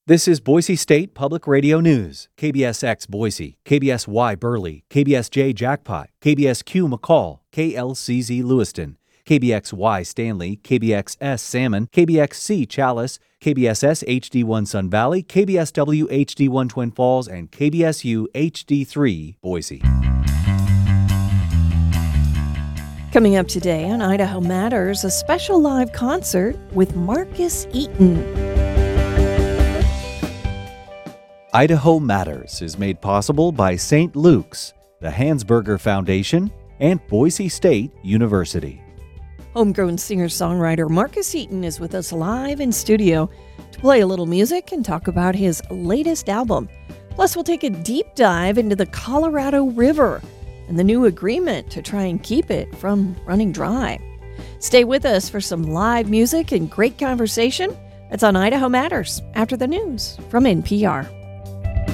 This is Boise State Public Radio News. KBSX Boise, KBSY Burley, KBSJ Jackpot, KBSQ McCall, KLCZ Lewiston, KBXY Stanley, KBXS Salmon, KBXC Chalice, KBSS HD1 Sun Valley, KBSW HD1 Twin Falls, and KBSU HD3 Boise. Coming up today on Idaho Matters, a special live concert with Marcus Eaton. Idaho Matters is made possible by St. Luke's, the Hansberger Foundation, and Boise State University. Homegrown singer-songwriter Marcus Eaton is with us live in studio to play a little music and talk about his latest album. Plus, we'll take a deep dive into the Colorado River and the new agreement to try and keep it from running dry. Stay with us for some live music and great conversation. It's on Idaho Matters after the news from NPR.